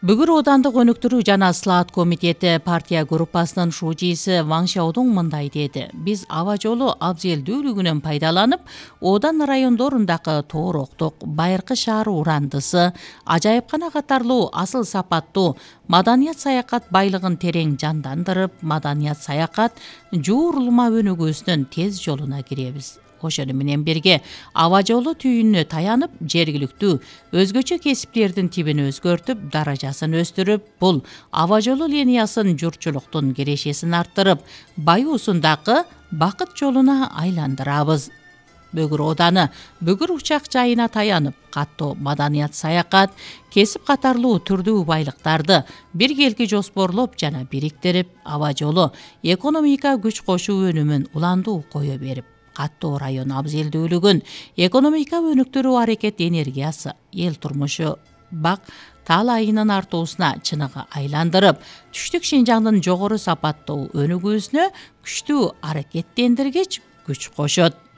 Бүгүр Оодандык өнүктүрүү жана Слаат комитети партия группасынын шужийси Ваң Шаодун мындай деди. Биз аба жолу абзелдүүлүгүнөн пайдаланып, Оодан райондорундагы тоороктук, Байыркы шаар урандысы, ажайыпкана катарлуу асыл сапаттуу маданият саякат байлыгын терең жандандырып, маданият саякат жуурулма өнүгүүсүнүн тез жолуна киребиз. Ошону менен бирге аба жолу түйүнүнө таянып, жергиликтүү өзгөчө кесиптердин тибин өзгөртүп, даражасын өстүрүп, бул аба жолу линиясын журтчулуктун кирешесин арттырып, баюусундагы бакыт жолуна айландырабыз. Бөгүр Ооданы Бүгүр учак жайына таянып, каттоо маданият саякат, кесип катарлуу түрдүү байлыктарды биргелки жоспорлоп жана бириктирип, аба жолу экономика күч кошуу өнүмүн уландуу кое берип, каттоо район абзелдүүлүгүн, экономика өнүктүрүү аракет энергиясы, эл турмушу, бак таалайынын артуусуна чыныгы айландырып, түштүк Шинжаңдын жогору сапаттуу өнүгүүсүнө күчтүү аракеттендиргич күч кошот.